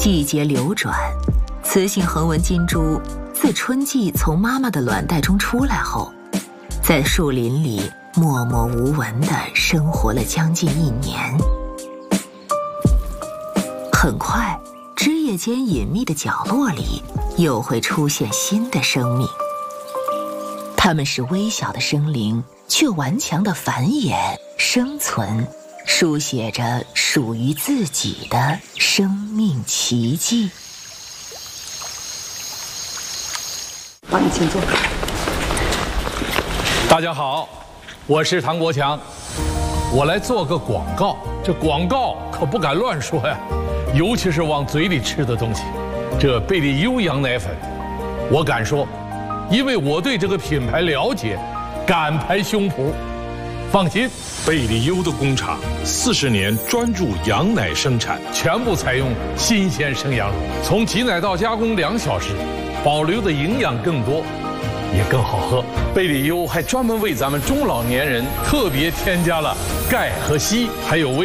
季节流转，雌性横纹金猪自春季从妈妈的卵袋中出来后，在树林里默默无闻地生活了将近1年。很快，枝叶间隐秘的角落里又会出现新的生命。它们是微小的生灵，却顽强地繁衍、生存，书写着属于自己的生命奇迹。 帮你请坐。 大家好，我是唐国强，我来做个广告。这广告可不敢乱说呀，尤其是往嘴里吃的东西。这贝利优羊奶粉，我敢说，因为我对这个品牌了解，敢拍胸脯。放心， 贝利优的工厂40年专注羊奶生产， 全部采用新鲜生羊乳，从挤奶到加工2小时，保留的营养更多，也更好喝。贝利优还专门为咱们中老年人特别添加了钙和硒，还有